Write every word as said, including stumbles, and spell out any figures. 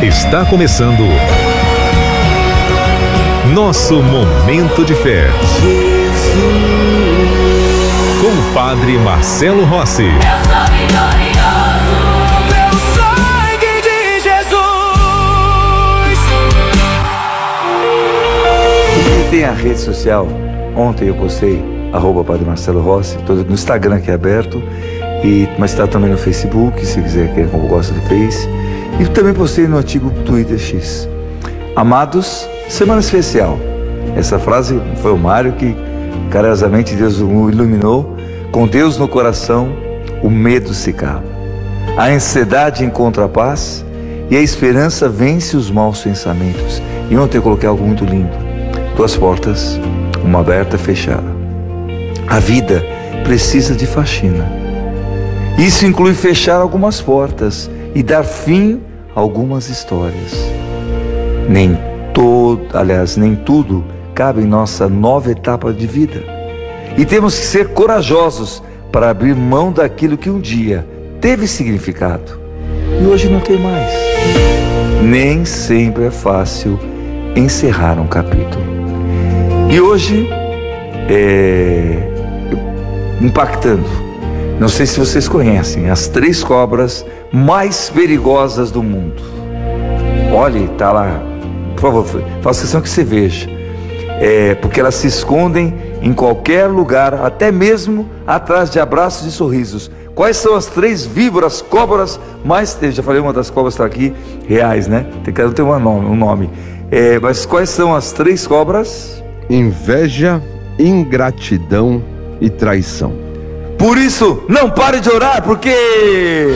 Está começando nosso Momento de Fé. Com o Padre Marcelo Rossi. Eu sou vitorioso pelo sangue de Jesus. E tem a rede social. Ontem eu postei arroba Padre Marcelo Rossi, todo no Instagram que é aberto, e, mas está também no Facebook, se quiser, quem gosta do Face. E também postei no antigo Twitter X. Amados, semana especial. Essa frase foi o Mário que carinhosamente Deus o iluminou. Com Deus no coração, o medo se cala. A ansiedade encontra a paz e a esperança vence os maus pensamentos. E ontem eu coloquei algo muito lindo. Duas portas, uma aberta e fechada. A vida precisa de faxina. Isso inclui fechar algumas portas e dar fim a algumas histórias. Nem todo, aliás, nem tudo cabe em nossa nova etapa de vida. E temos que ser corajosos para abrir mão daquilo que um dia teve significado e hoje não tem mais. Nem sempre é fácil encerrar um capítulo. E hoje, é, impactando, não sei se vocês conhecem as três cobras mais perigosas do mundo. Olhe, está lá, por favor, faça questão que você veja, é, porque elas se escondem em qualquer lugar, até mesmo atrás de abraços e sorrisos. Quais são as três víboras, cobras mais, já falei, uma das cobras está aqui, reais, né? Tem que ter um nome, um nome. É, mas quais são as três cobras? Inveja, ingratidão e traição. Por isso, não pare de orar, porque